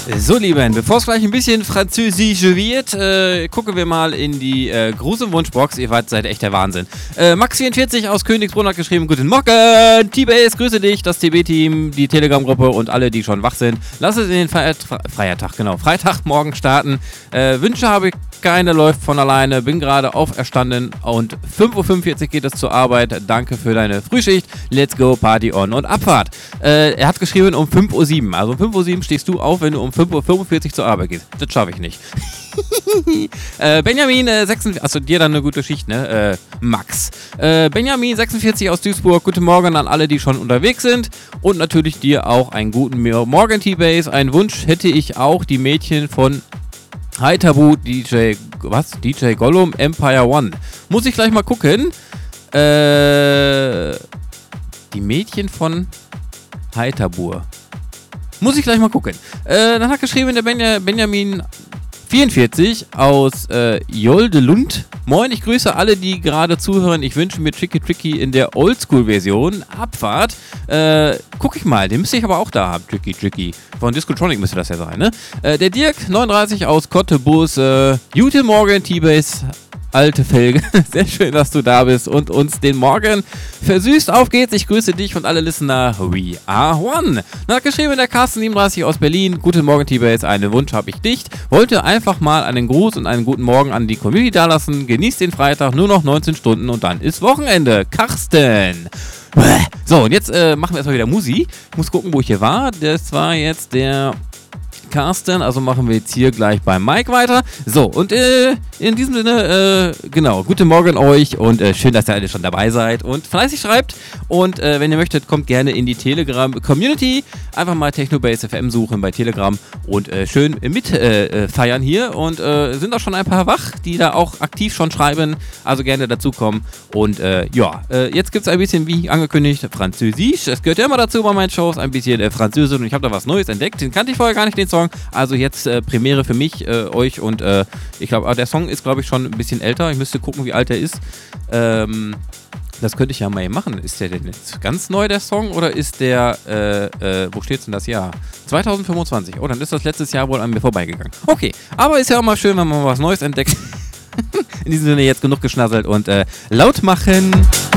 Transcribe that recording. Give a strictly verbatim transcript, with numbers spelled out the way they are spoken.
So, Lieben, bevor es gleich ein bisschen französisch wird, äh, gucken wir mal in die äh, Gruselwunschbox. Ihr wart, seid echt der Wahnsinn. Äh, Max vierundvierzig aus Königsbrunn hat geschrieben: Guten Morgen, T-Base, grüße dich, das T B-Team, die Telegram-Gruppe und alle, die schon wach sind. Lass es in den Feiert Feiertag, genau, Freitagmorgen starten. Äh, Wünsche habe ich keine, läuft von alleine. Bin gerade auferstanden und fünf Uhr fünfundvierzig geht es zur Arbeit. Danke für deine Frühschicht. Let's go, Party on und Abfahrt. Äh, er hat geschrieben um fünf Uhr sieben. Also um fünf Uhr sieben stehst du auf, wenn du um fünf Uhr fünfundvierzig zur Arbeit gehst. Das schaffe ich nicht. äh, Benjamin, äh, sechsundvierzig, achso, dir dann eine gute Schicht, ne? Äh, Max. Äh, Benjamin, sechsundvierzig aus Duisburg. Guten Morgen an alle, die schon unterwegs sind. Und natürlich dir auch einen guten Morgen, T-Base. Einen Wunsch hätte ich auch, die Mädchen von Hi Tabu, D J, was? D J Gollum, Empire One. Muss ich gleich mal gucken. Äh, die Mädchen von Hi Tabu. Muss ich gleich mal gucken. Äh, dann hat geschrieben der Benja, Benjamin vierundvierzig aus äh, Joldelund. Moin, ich grüße alle, die gerade zuhören. Ich wünsche mir Tricky Tricky in der Oldschool-Version. Abfahrt. Äh, guck ich mal, den müsste ich aber auch da haben. Tricky Tricky. Von Discotronic müsste das ja sein, ne? Äh, der Dirk, neununddreißig aus Cottbus. Äh, Guten Morgen, T-Base. Alte Felge, sehr schön, dass du da bist und uns den Morgen versüßt. Auf geht's, ich grüße dich und alle Listener. We are one. Dann hat geschrieben der Carsten siebenunddreißig aus Berlin. Guten Morgen, T-Base, einen Wunsch habe ich dicht. Wollte einfach mal einen Gruß und einen guten Morgen an die Community dalassen. Genießt den Freitag, nur noch neunzehn Stunden und dann ist Wochenende. Carsten. So, und jetzt äh, machen wir erstmal wieder Musi. Ich muss gucken, wo ich hier war. Das war jetzt der Carsten, also machen wir jetzt hier gleich beim Mike weiter. So, und äh, in diesem Sinne, äh, genau, guten Morgen euch und äh, schön, dass ihr alle schon dabei seid und fleißig schreibt. Und äh, wenn ihr möchtet, kommt gerne in die Telegram-Community. Einfach mal Technobase F M suchen bei Telegram und äh, schön mit äh, feiern hier. Und äh, sind auch schon ein paar wach, die da auch aktiv schon schreiben. Also gerne dazukommen. Und äh, ja, äh, jetzt gibt es ein bisschen, wie angekündigt, Französisch. Das gehört ja immer dazu bei meinen Shows, ein bisschen äh, Französisch. Und ich habe da was Neues entdeckt. Den kannte ich vorher gar nicht, den Song. Also jetzt äh, Premiere für mich, äh, euch und äh, ich glaube, der Song ist, glaube ich, schon ein bisschen älter. Ich müsste gucken, wie alt er ist. Ähm, das könnte ich ja mal machen. Ist der denn jetzt ganz neu, der Song, oder ist der, äh, äh, wo steht denn das Jahr? zwanzig fünfundzwanzig. Oh, dann ist das letztes Jahr wohl an mir vorbeigegangen. Okay, aber ist ja auch mal schön, wenn man was Neues entdeckt. In diesem Sinne jetzt genug geschnasselt und äh, laut machen.